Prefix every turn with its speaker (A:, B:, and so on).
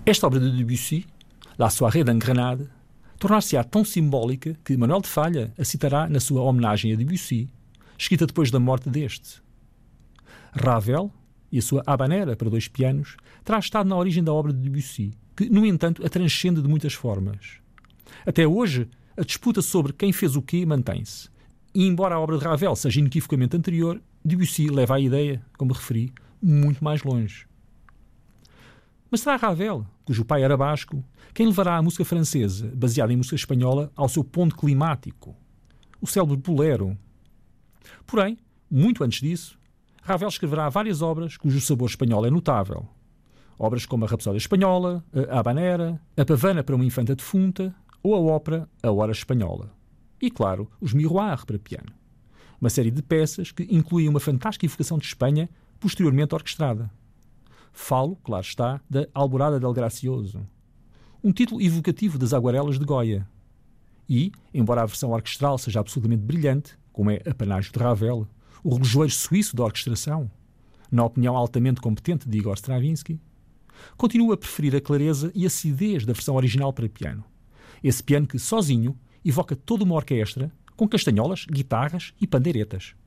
A: Esta obra de Debussy, La Soirée d'un Grenade, tornar-se-á tão simbólica que Manuel de Falla a citará na sua homenagem a Debussy, escrita depois da morte deste. Ravel e a sua Habanera para 2 pianos terá estado na origem da obra de Debussy, que, no entanto, a transcende de muitas formas. Até hoje, a disputa sobre quem fez o quê mantém-se. E, embora a obra de Ravel seja inequivocamente anterior, Debussy leva a ideia, como referi, muito mais longe. Mas será Ravel, cujo pai era basco, quem levará a música francesa, baseada em música espanhola, ao seu ponto climático? O célebre bolero. Porém, muito antes disso, Ravel escreverá várias obras cujo sabor espanhol é notável. Obras como a Rapsódia Espanhola, a Habanera, a Pavana para uma Infanta Defunta ou a ópera A Hora Espanhola. E, claro, os Miroirs para piano. Uma série de peças que incluem uma fantástica evocação de Espanha, posteriormente orquestrada. Falo, claro está, da Alborada del Gracioso, um título evocativo das Aguarelas de Goya. E, embora a versão orquestral seja absolutamente brilhante, como é apanágio de Ravel, o relojoeiro suíço da orquestração, na opinião altamente competente de Igor Stravinsky, continua a preferir a clareza e acidez da versão original para piano. Esse piano que, sozinho, evoca toda uma orquestra com castanholas, guitarras e pandeiretas.